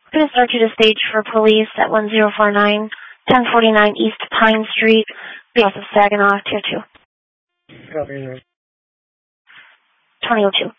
Going to start you to stage for police at 1049, 1049 East Pine Street, south of Saginaw, Tier 2. Copy. 2002.